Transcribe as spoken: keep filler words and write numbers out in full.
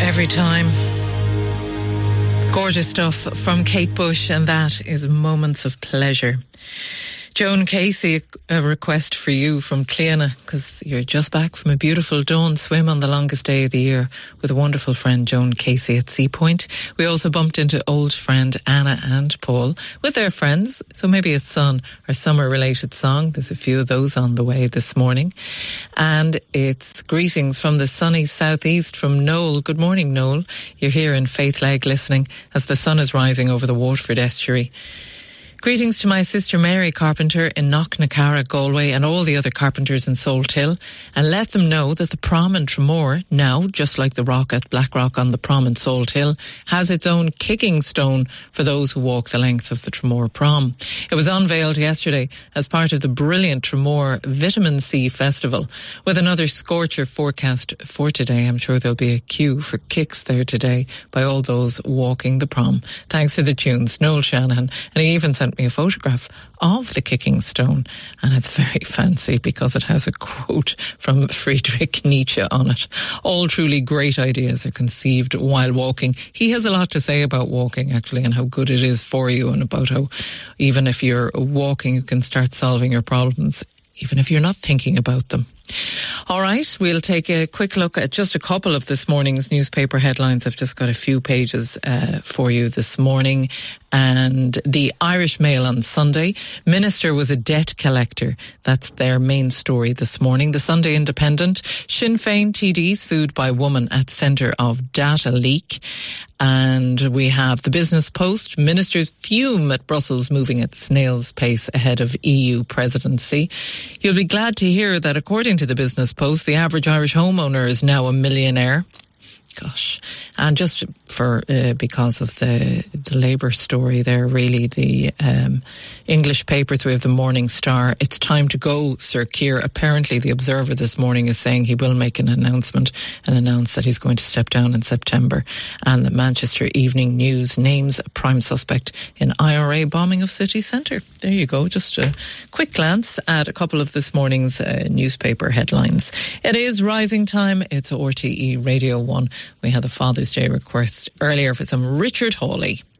Every time. Gorgeous stuff from Kate Bush, and that is Moments of Pleasure. Joan Casey, a request for you from Cliona, because you're just back from a beautiful dawn swim on the longest day of the year with a wonderful friend Joan Casey at Sea Point. We also bumped into old friend Anna and Paul with their friends, so maybe a sun or summer related song. There's a few of those on the way this morning. And it's greetings from the sunny southeast from Noel. Good morning, Noel. You're here in Faithleg listening as the sun is rising over the Waterford estuary. Greetings to my sister Mary Carpenter in Knocknacarra, Galway, and all the other carpenters in Salthill, and let them know that the prom in Tramore, now, just like the rock at Blackrock on the prom in Salthill, has its own kicking stone for those who walk the length of the Tramore prom. It was unveiled yesterday as part of the brilliant Tramore Vitamin C Festival. With another scorcher forecast for today, I'm sure there'll be a queue for kicks there today by all those walking the prom. Thanks for the tunes, Noel Shanahan, and he even sent me a photograph of the kicking stone, and it's very fancy because it has a quote from Friedrich Nietzsche on it. All truly great ideas are conceived while walking. He has a lot to say about walking, actually, and how good it is for you, and about how even if you're walking you can start solving your problems even if you're not thinking about them. All right, we'll take a quick look at just a couple of this morning's newspaper headlines. I've just got a few pages uh, for you this morning. And the Irish Mail on Sunday, Minister was a debt collector. That's their main story this morning. The Sunday Independent, Sinn Féin T D sued by woman at centre of data leak. And we have the Business Post, ministers fume at Brussels moving at snail's pace ahead of E U presidency. You'll be glad to hear that according to the Business Post, the average Irish homeowner is now a millionaire. Gosh. And just for, uh, because of the, the Labour story there, really, the, um, English papers, we have the Morning Star. It's time to go, Sir Keir. Apparently the Observer this morning is saying he will make an announcement and announce that he's going to step down in September. And the Manchester Evening News names a prime suspect in I R A bombing of city centre. There you go. Just a quick glance at a couple of this morning's uh, newspaper headlines. It is rising time. It's R T E Radio one. We had the Father's Day request earlier for some Richard Hawley.